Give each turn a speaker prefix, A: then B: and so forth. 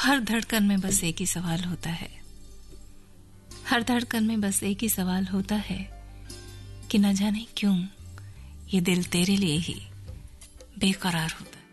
A: हर धड़कन में बस एक ही सवाल होता है, हर धड़कन में बस एक ही सवाल होता है कि न जाने क्यों ये दिल तेरे लिए ही बेकरार होता है।